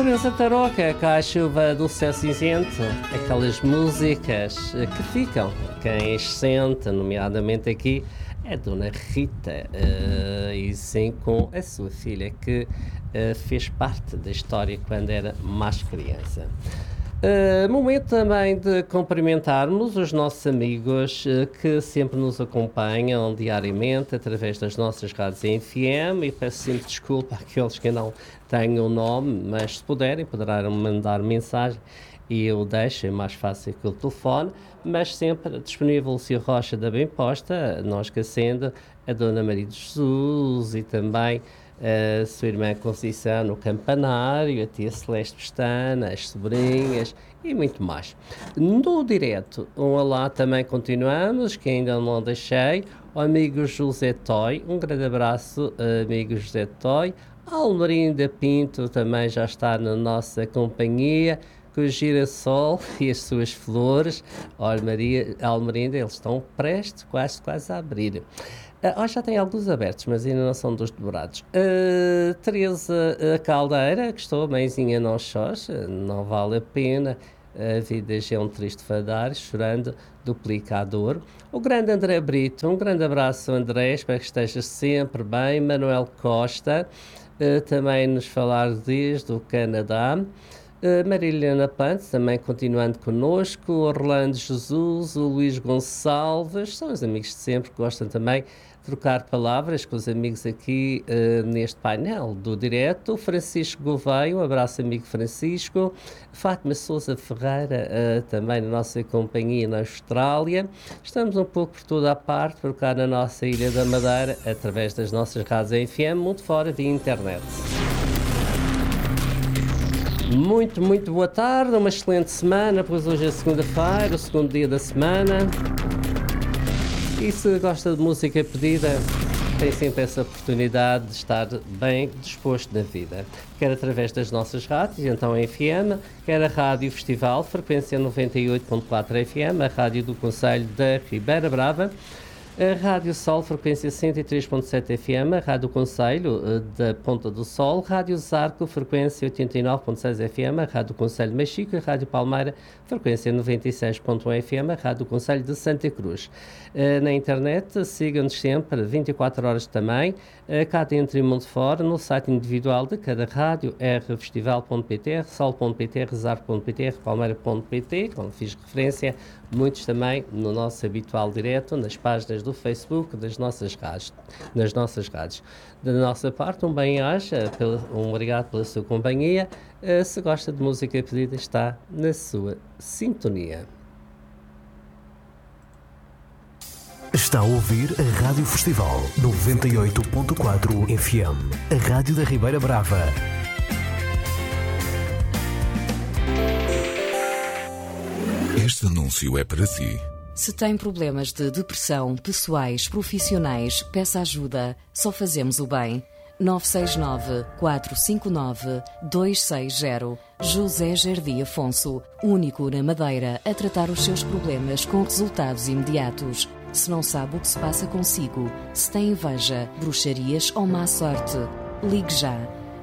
Teresa Tarouca, com a chuva do céu cinzento, aquelas músicas que ficam, quem as sente, nomeadamente aqui, é Dona Rita, e sim com a sua filha, que fez parte da história quando era mais criança. Momento também de cumprimentarmos os nossos amigos que sempre nos acompanham diariamente através das nossas rádios em FM, e peço sempre desculpa àqueles que não têm o nome, mas se puderem, poderão mandar mensagem e eu deixo, é mais fácil que o telefone, mas sempre disponível o Sr. Rocha da Bem Posta, não esquecendo a Dona Maria de Jesus e também a sua irmã Conceição no Campanário, a tia Celeste Pestana, as sobrinhas e muito mais. No direto, um olá também continuamos, que ainda não deixei, o amigo José Toy, um grande abraço, amigo José Toy. Almerinda Pinto também já está na nossa companhia, com o girassol e as suas flores. Olha, Almerinda, eles estão prestes, quase a abrir. Hoje já tem alguns abertos, mas ainda não são dos dobrados. Teresa Caldeira, que estou, mãezinha, não chores, não vale a pena. A vida já é um triste fadar, chorando, duplicador. O grande André Brito, um grande abraço, André, espero que esteja sempre bem. Manuel Costa, também nos falar desde o Canadá. Marilena Pante, também continuando connosco, Orlando Jesus, o Luís Gonçalves, são os amigos de sempre que gostam também de trocar palavras com os amigos aqui neste painel do direto. Francisco Gouveia, um abraço amigo Francisco. Fátima Sousa Ferreira, também na nossa companhia na Austrália. Estamos um pouco por toda a parte, por cá na nossa Ilha da Madeira, através das nossas rádios FM, muito fora de internet. Muito boa tarde, uma excelente semana, pois hoje é segunda-feira, o segundo dia da semana. E se gosta de música pedida, tem sempre essa oportunidade de estar bem disposto na vida. Quer através das nossas rádios, então em FM, quer a Rádio Festival, frequência 98.4 FM, a Rádio do Concelho da Ribeira Brava, a Rádio Sol, frequência 103.7 FM, a Rádio Concelho da Ponta do Sol, Rádio Zarco, frequência 89.6 FM, a Rádio Concelho de Machico, a Rádio Palmeira, frequência 96.1 FM, a Rádio Concelho de Santa Cruz. Na internet, sigam-nos sempre, 24 horas também, cá dentro e mundo fora, no site individual de cada rádio, rfestival.pt, rsol.pt, rezar.pt, rpalmeira.pt, como fiz referência, muitos também no nosso habitual direto, nas páginas do Facebook das nossas rádios. Da nossa parte, um bem-aja, um obrigado pela sua companhia. Se gosta de música pedida, está na sua sintonia. Está a ouvir a Rádio Festival 98.4 FM, a Rádio da Ribeira Brava. Este anúncio é para si. Se tem problemas de depressão, pessoais, profissionais, peça ajuda. Só fazemos o bem. 969-459-260. José Jardim Afonso, único na Madeira a tratar os seus problemas com resultados imediatos. Se não sabe o que se passa consigo, se tem inveja, bruxarias ou má sorte, ligue já.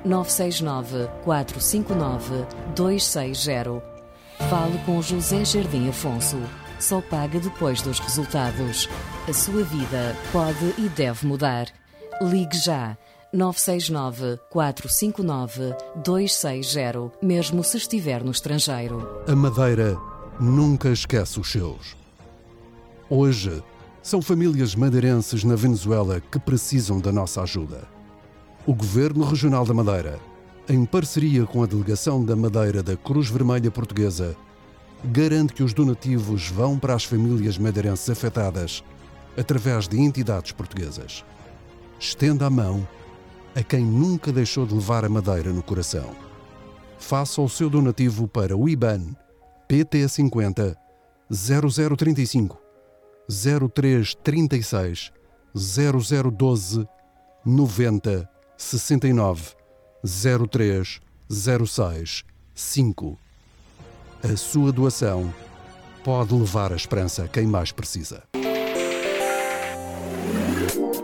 969-459-260. Fale com José Jardim Afonso. Só paga depois dos resultados. A sua vida pode e deve mudar. Ligue já. 969-459-260, mesmo se estiver no estrangeiro. A Madeira nunca esquece os seus. Hoje, são famílias madeirenses na Venezuela que precisam da nossa ajuda. O Governo Regional da Madeira, em parceria com a Delegação da Madeira da Cruz Vermelha Portuguesa, garante que os donativos vão para as famílias madeirenses afetadas através de entidades portuguesas. Estenda a mão a quem nunca deixou de levar a Madeira no coração. Faça o seu donativo para o IBAN PT 50 0035 0336 0012 90 69 03 06 5. A sua doação pode levar a esperança a quem mais precisa.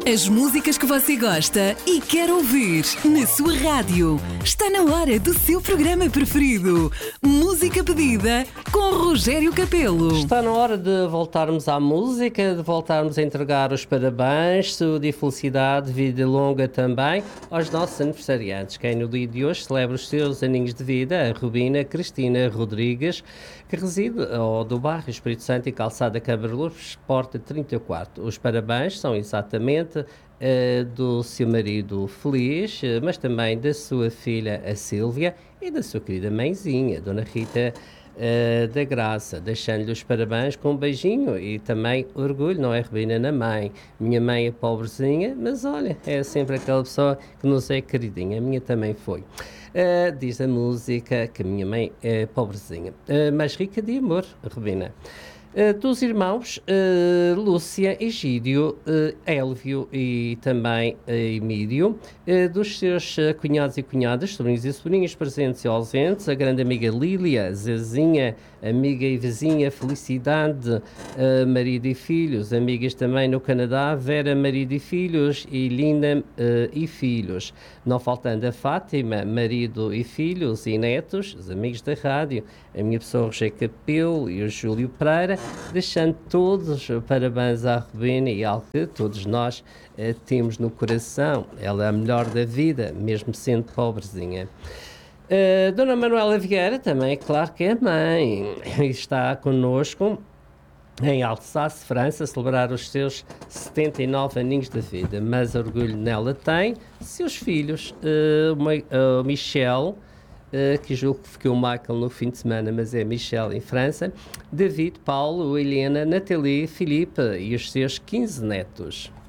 As músicas que você gosta e quer ouvir na sua rádio. Está na hora do seu programa preferido. Música pedida com Rogério Capelo. Está na hora de voltarmos à música, de voltarmos a entregar os parabéns, saúde e felicidade, vida longa também, aos nossos aniversariantes. Quem no dia de hoje celebra os seus aninhos de vida, a Rubina Cristina Rodrigues, que reside do bairro Espírito Santo e Calçada Câmara Lourdes, porta 34. Os parabéns são exatamente do seu marido Feliz, mas também da sua filha, a Sílvia, e da sua querida mãezinha, Dona Rita da Graça, deixando-lhe os parabéns com um beijinho e também orgulho, não é, Rubina, na mãe. Minha mãe é pobrezinha, mas olha, é sempre aquela pessoa que nos é queridinha, a minha também foi. Diz a música que a minha mãe é pobrezinha, mas rica de amor, Rubina. Dos irmãos Lúcia, Egídio, Élvio e também Emílio, dos seus cunhados e cunhadas, sobrinhos e sobrinhas presentes e ausentes, a grande amiga Lília, Zezinha, amiga e vizinha Felicidade, marido e filhos, amigas também no Canadá, Vera, marido e filhos, e Linda e filhos. Não faltando a Fátima, marido e filhos e netos, os amigos da rádio, a minha pessoa Rogério Capelo e o Júlio Pereira, deixando todos os parabéns à Rubina e ao que todos nós temos no coração. Ela é a melhor da vida, mesmo sendo pobrezinha. Dona Manuela Vieira também, é claro que é mãe, está connosco em Alsace, França, a celebrar os seus 79 aninhos de vida, mas orgulho nela tem seus filhos, o Michel, que julgo que ficou o Michael no fim de semana, mas é Michel em França, David, Paulo, Helena, Nathalie, Filipe e os seus 15 netos.